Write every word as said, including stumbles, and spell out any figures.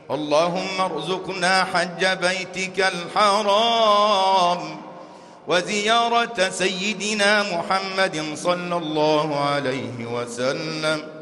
اللهم ارزقنا حج بيتك الحرام وزيارة سيدنا محمد صلى الله عليه وسلم